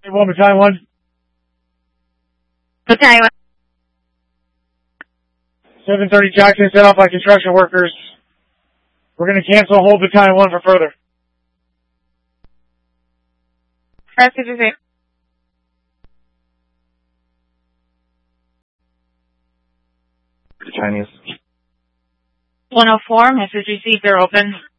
1 Battalion 1. Battalion 1. 730 Jackson set off by construction workers. We're going to cancel hold Battalion 1 for further. SCGC. Chinese. 104, Message received, they're open.